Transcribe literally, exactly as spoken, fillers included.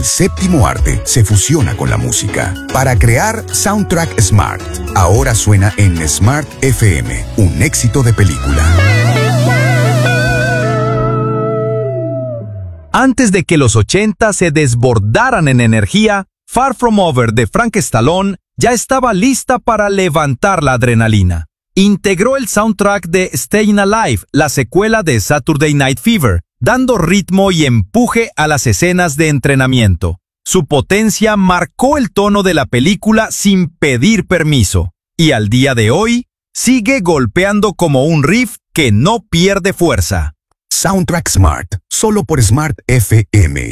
séptimo arte se fusiona con la música para crear Soundtrack Smart. Ahora suena en Smart F M, un éxito de película. Antes de que los ochenta se desbordaran en energía, Far From Over de Frank Stallone ya estaba lista para levantar la adrenalina. Integró el soundtrack de Staying Alive, la secuela de Saturday Night Fever, dando ritmo y empuje a las escenas de entrenamiento. Su potencia marcó el tono de la película sin pedir permiso, y al día de hoy sigue golpeando como un riff que no pierde fuerza. Soundtrack Smart, solo por Smart F M.